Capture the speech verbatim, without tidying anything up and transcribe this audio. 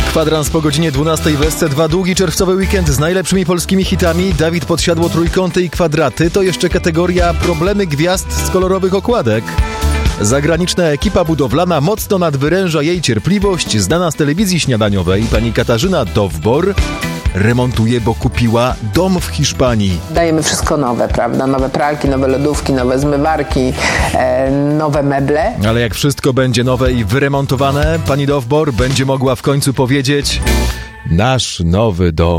Kwadrans po godzinie dwunastej w S C dwa. Długi czerwcowy weekend z najlepszymi polskimi hitami. Dawid Podsiadło, trójkąty i kwadraty. To jeszcze kategoria problemy gwiazd z kolorowych okładek. Zagraniczna ekipa budowlana mocno nadwyręża jej cierpliwość. Znana z telewizji śniadaniowej pani Katarzyna Dowbor remontuje, bo kupiła dom w Hiszpanii. Dajemy wszystko nowe, prawda? Nowe pralki, nowe lodówki, nowe zmywarki, e, nowe meble. Ale jak wszystko będzie nowe i wyremontowane, pani Dowbor będzie mogła w końcu powiedzieć: nasz nowy dom.